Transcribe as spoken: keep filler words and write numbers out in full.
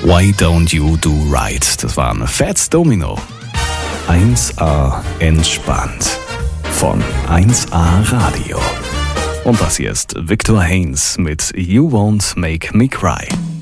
Why Don't You Do Right? Das war ein Fats Domino. eins a entspannt von eins a Radio. Und das hier ist Victor Haynes mit You Won't Make Me Cry.